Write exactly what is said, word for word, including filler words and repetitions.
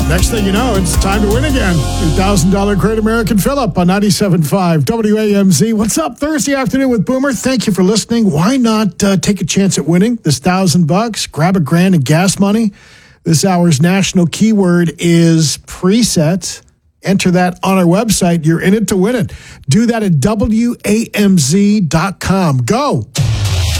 Next thing you know, it's time to win again. two thousand dollars Great American Fill-Up on ninety-seven point five W A M Z. What's up? Thursday afternoon with Boomer. Thank you for listening. Why not uh, take a chance at winning this thousand bucks? Grab a grand in gas money. This hour's national keyword is preset. Enter that on our website. You're in it to win it. Do that at W A M Z dot com. Go.